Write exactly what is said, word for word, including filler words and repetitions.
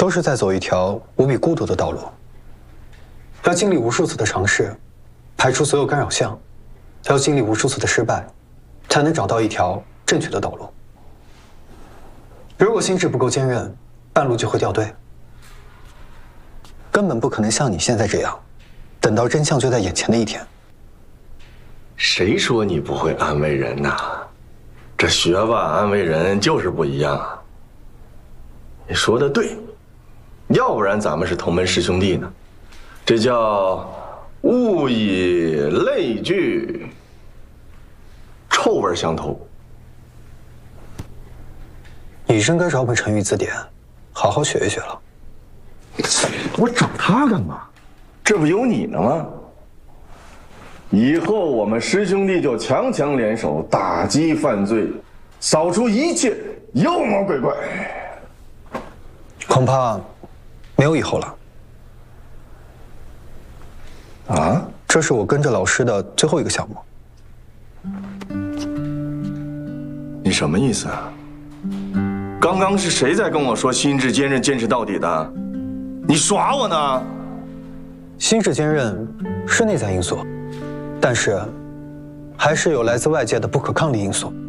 都是在走一条无比孤独的道路，要经历无数次的尝试，排除所有干扰项，要经历无数次的失败，才能找到一条正确的道路。如果心智不够坚韧，半路就会掉队，根本不可能像你现在这样，等到真相就在眼前的一天。 谁说你不会安慰人呐？这学吧，安慰人就是不一样啊。你说的对，要不然咱们是同门师兄弟呢。这叫物以类聚，臭味相投。 你真该找本成语字典，好好学一学了。 我找他干嘛？这不有你呢吗？以后我们师兄弟就强强联手，打击犯罪，扫除一切妖魔鬼怪。 恐怕没有以后了。 啊？ 这是我跟着老师的最后一个项目。 你什么意思啊？刚刚是谁在跟我说心智坚韧、坚持到底的？你耍我呢？ 心智坚韧是内在因素，但是还是有来自外界的不可抗力因素。